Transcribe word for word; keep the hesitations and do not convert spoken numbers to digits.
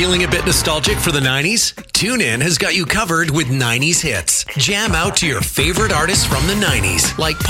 Feeling a bit nostalgic for the nineties? TuneIn has got you covered with nineties hits. Jam out to your favorite artists from the nineties, like